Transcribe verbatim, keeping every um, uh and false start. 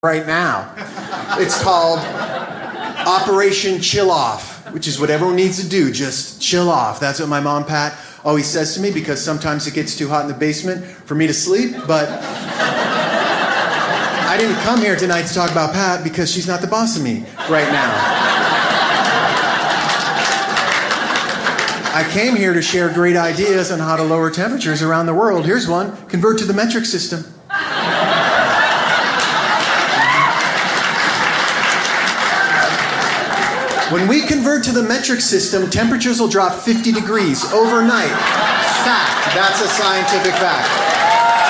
right now. It's called Operation Chill Off, which is what everyone needs to do, just chill off. That's what my mom, Pat, always says to me, because sometimes it gets too hot in the basement for me to sleep, but I didn't come here tonight to talk about Pat because she's not the boss of me right now. I came here to share great ideas on how to lower temperatures around the world. Here's one: convert to the metric system. When we convert to the metric system, temperatures will drop fifty degrees overnight. Fact. That's a scientific fact.